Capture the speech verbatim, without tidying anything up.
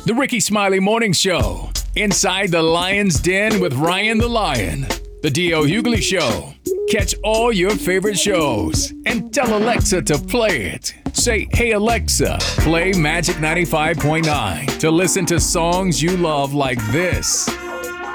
The Ricky Smiley Morning Show. Inside the Lion's Den with Ryan the Lion. The D L Hughley Show. Catch all your favorite shows and tell Alexa to play it. Say, hey Alexa, play Magic ninety-five point nine to listen to songs you love like this.